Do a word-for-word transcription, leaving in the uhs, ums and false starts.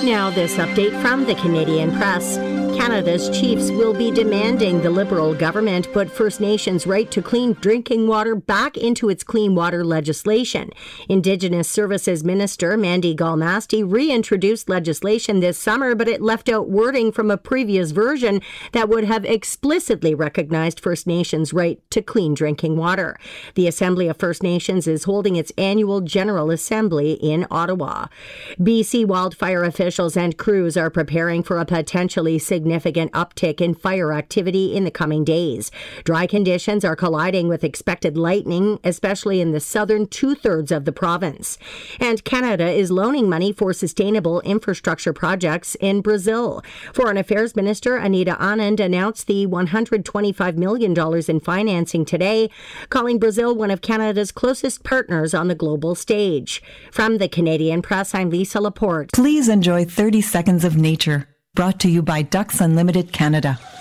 Now, this update from the Canadian Press. Canada's chiefs will be demanding the Liberal government put First Nations' right to clean drinking water back into its clean water legislation. Indigenous Services Minister Mandy Galmasti reintroduced legislation this summer, but it left out wording from a previous version that would have explicitly recognized First Nations' right to clean drinking water. The Assembly of First Nations is holding its annual General Assembly in Ottawa. B C wildfire officials and crews are preparing for a potentially significant significant uptick in fire activity in the coming days. Dry conditions are colliding with expected lightning, especially in the southern two-thirds of the province. And Canada is loaning money for sustainable infrastructure projects in Brazil. Foreign Affairs Minister Anita Anand announced the one hundred twenty-five million dollars in financing today, calling Brazil one of Canada's closest partners on the global stage. From the Canadian Press, I'm Lisa Laporte. Please enjoy thirty seconds of nature. Brought to you by Ducks Unlimited Canada.